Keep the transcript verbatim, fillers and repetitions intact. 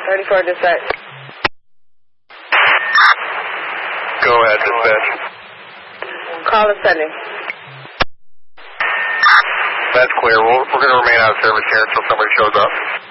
thirty-four, dispatch. Go ahead, dispatch. Call is sending. That's clear. We'll, we're going to remain out of service here until somebody shows up.